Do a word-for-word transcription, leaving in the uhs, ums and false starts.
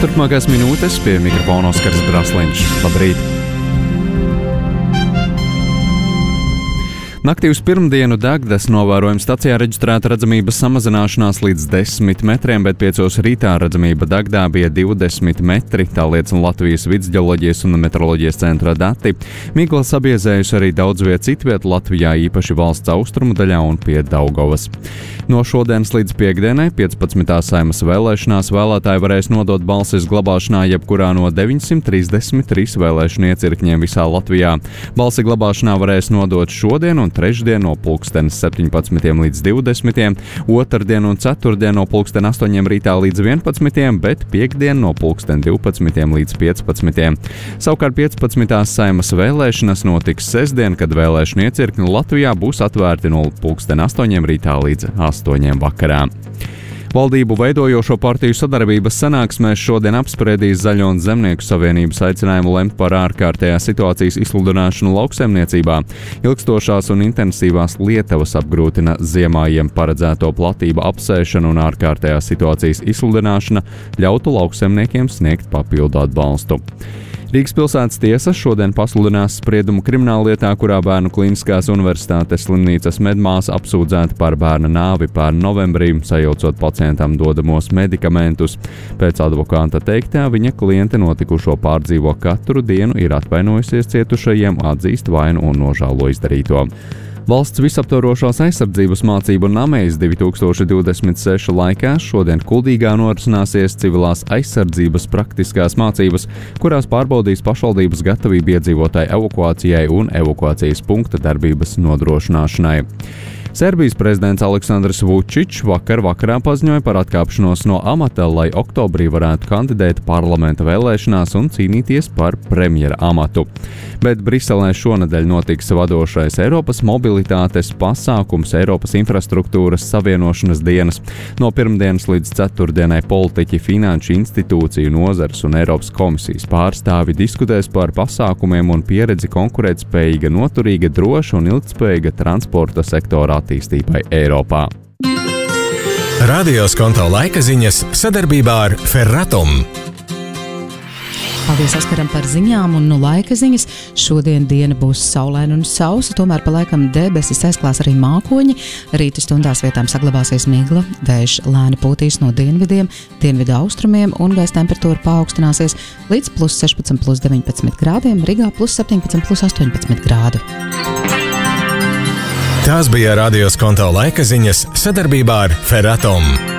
Turpmākās minūtes pie mikrofona Oskars Brasliņš. Labrīt! Naktī uz pirmdienu Dagdas novērojuma stacijā reģistrēta redzamības samazināšanās līdz desmit metriem, bet piecos rītā redzamība Dagdā bija divdesmit metri, tā liecina Latvijas vidusģeoloģijas un meteoroloģijas centra dati. Migla sabiezējusi arī daudz viet citviet Latvijā, īpaši valsts austrumu daļā un pie Daugavas. No šodienas līdz piekdienai, piecpadsmitās Saeimas vēlēšanās, vēlētāji varēs nodot balsis glabāšanā jebkurā no deviņsimt trīsdesmit trīs vēlēšanu iecirkņiem visā Latvijā. Balsi glabāšanā varēs nodot šodien un trešdien no pulkstenes septiņpadsmitiem līdz divdesmitiem, otrdien un ceturtdien no pulksten astoņiem rītā līdz vienpadsmitiem, bet piekdien no pulksten divpadsmitiem līdz piecpadsmitiem. Savukārt piecpadsmitās Saeimas vēlēšanas notiks sestdien, kad vēlēšanu iecirkņi Latvijā būs atvērti no pulksten astoņiem rītā līdz astoņiem vakarā. Valdību veidojošo partiju sadarbības sanāksmēs šodien apspriedīs Zaļo un Zemnieku savienības aicinājumu lemt par ārkārtējās situācijas izsludināšanu lauksaimniecībā. Ilgstošās un intensīvās lietavas apgrūtina ziemājiem paredzēto platību apsēšanu un ārkārtējās situācijas izsludināšana ļautu lauksaimniekiem sniegt papildu atbalstu. Rīgas pilsētas tiesa šodien pasludinās spriedumu krimināllietā, kurā Bērnu Kliniskās universitātes slimnīcas medmāsa apsūdzēta par bērna nāvi pērn novembrī, sajaucot pacientam dodamos medikamentus. Pēc advokāta teiktā, viņa kliente notikušo pārdzīvo katru dienu, ir atvainojusies cietušajiem, atzīst vainu un nožēlo izdarīto. Valsts visaptvarošās aizsardzības mācību namejas divi tūkstoši divdesmit seši laikā šodien Kuldīgā norisināsies civilās aizsardzības praktiskās mācības, kurās pārbaudīs pašvaldības gatavību iedzīvotāju evakuācijai un evakuācijas punkta darbības nodrošināšanai. Serbijas prezidents Aleksandrs Vučičs vakar vakarā paziņoja par atkāpšanos no amata, lai oktobrī varētu kandidēt parlamenta vēlēšanās un cīnīties par premjera amatu. Bet Briselē šonedēļ notiks vadošais Eiropas mobilitātes pasākums Eiropas infrastruktūras savienošanas dienas. No pirmdienas līdz ceturtdienai politiķi, finanšu institūciju, nozares un Eiropas komisijas pārstāvi diskutēs par pasākumiem un pieredzi konkurētspējīga, noturīga, droša un ilgtspējīga transporta sektora attīstībai Eiropā. Radio Skonto laika ziņas sadarbībā ar Ferratum. Paldies Oskaram par ziņām un nu laika ziņas. Šodien diena būs saulaina un sausa, tomēr pa laikam debesis aizklās arī mākoņi. Rīta stundās vietām saglabāsies migla, vējš lēni pūtīs no dienvidiem, dienvidu austrumiem un gaisa temperatūra paaugstināsies līdz plus sešpadsmit, plus deviņpadsmit grādiem, Rīgā plus septiņpadsmit, plus astoņpadsmit grādu. Tās bija Radio Skonto laika ziņas sadarbībā ar Ferratum.